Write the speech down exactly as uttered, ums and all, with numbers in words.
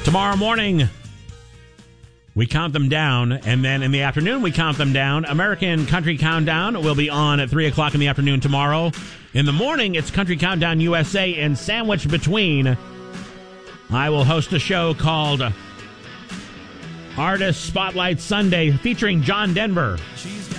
Tomorrow morning, we count them down, and then in the afternoon, we count them down. American Country Countdown will be on at three o'clock in the afternoon tomorrow. In the morning, it's Country Countdown U S A, and sandwiched between, I will host a show called Artist Spotlight Sunday featuring John Denver. She's